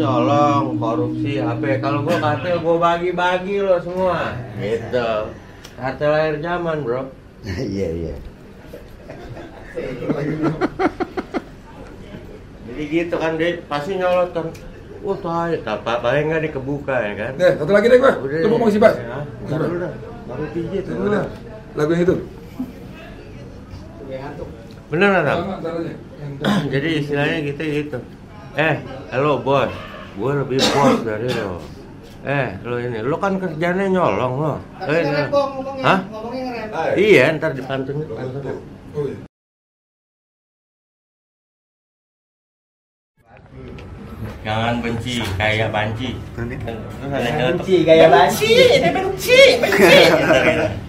nyolong, korupsi, HP. Kalau gua kartel gua bagi-bagi lo semua. Gitu. Kartel akhir zaman, bro. Iya. Jadi gitu kan dia pasti nyolot kan. Wah, paling nggak dikebuka ya kan. Deh, satu lagi deh gua. Udah, Lu mau ngisi, Pak? Ya, bentar dulu dah. Baru pijit dulu Udah. dah. Lagu yang itu. Bener nggak, Tam? Ntar aja. Jadi istilahnya gitu gitu. Halo bos, gue lebih bos dari lo. Lo ini, lo kan kerjanya nyolong lo. Tapi ngerem kok ngomongnya. Hah? Ngomongnya ngerem. Iya, ntar dipantun. Oh iya. Jangan benci kayak banci. Benci gaya banci. Benci.